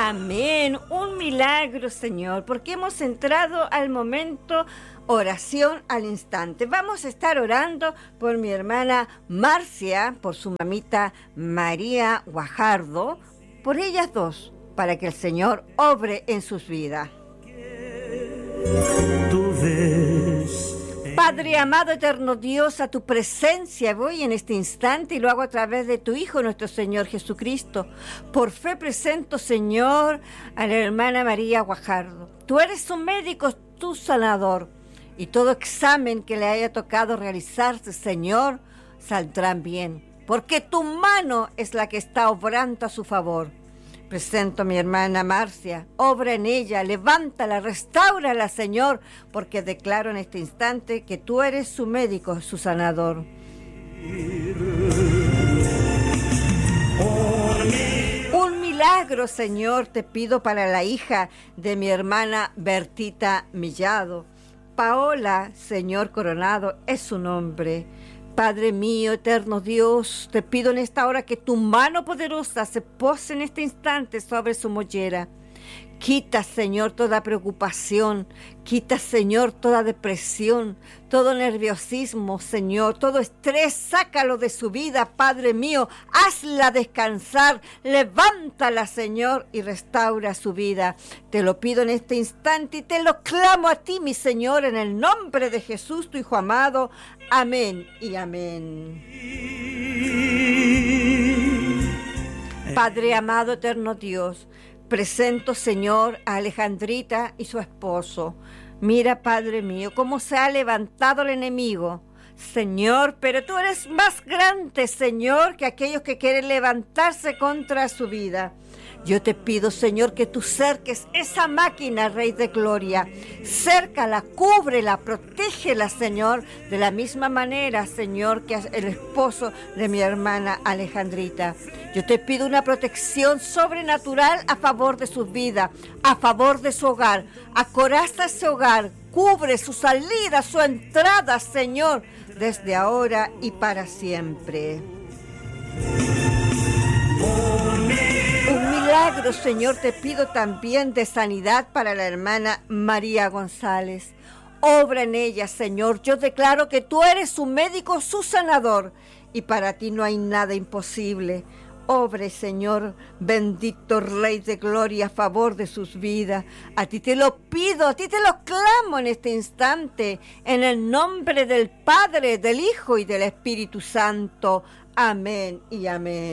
Amén. Un milagro, Señor, porque hemos entrado al momento oración al instante. Vamos a estar orando por mi hermana Marcia, por su mamita María Guajardo, por ellas dos, para que el Señor obre en sus vidas. Padre amado, eterno Dios, a tu presencia voy en este instante y lo hago a través de tu Hijo, nuestro Señor Jesucristo. Por fe presento, Señor, a la hermana María Guajardo. Tú eres un médico, tu sanador, y todo examen que le haya tocado realizarse, Señor, saldrán bien, porque tu mano es la que está obrando a su favor. Presento a mi hermana Marcia, obra en ella, levántala, restáurala, Señor, porque declaro en este instante que tú eres su médico, su sanador. Un milagro, Señor, te pido para la hija de mi hermana Bertita Millado. Paola, Señor Coronado, es su nombre. Padre mío, eterno Dios, te pido en esta hora que tu mano poderosa se pose en este instante sobre su mollera. Quita, Señor, toda preocupación, quita, Señor, toda depresión, todo nerviosismo, Señor, todo estrés, sácalo de su vida, Padre mío, hazla descansar, levántala, Señor, y restaura su vida. Te lo pido en este instante y te lo clamo a ti, mi Señor, en el nombre de Jesús, tu Hijo amado. Amén y amén. Padre amado, eterno Dios, presento, Señor, a Alejandrita y su esposo. Mira, Padre mío, cómo se ha levantado el enemigo. Señor, pero tú eres más grande, Señor, que aquellos que quieren levantarse contra su vida. Yo te pido, Señor, que tú cerques esa máquina, Rey de Gloria. Cércala, cúbrela, protégela, Señor, de la misma manera, Señor, que el esposo de mi hermana Alejandrita. Yo te pido una protección sobrenatural a favor de su vida, a favor de su hogar. Acoraza ese hogar, cubre su salida, su entrada, Señor, desde ahora y para siempre. Un milagro, Señor, te pido también de sanidad para la hermana María González. Obra en ella, Señor. Yo declaro que tú eres su médico, su sanador, y para ti no hay nada imposible. Obre, Señor, bendito Rey de Gloria, a favor de sus vidas. A ti te lo pido, a ti te lo clamo en este instante, en el nombre del Padre, del Hijo y del Espíritu Santo. Amén y amén.